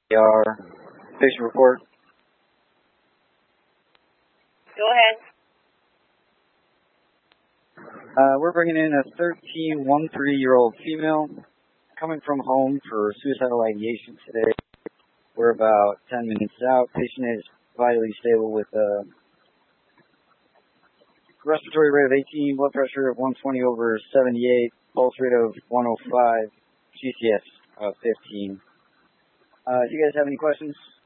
our patient report. Go ahead. We're bringing in a 13-year-old female coming from home for suicidal ideation today. We're about 10 minutes out. Patient is vitally stable with a respiratory rate of 18, blood pressure of 120/78, pulse rate of 105, GCS of 15. Do you guys have any questions?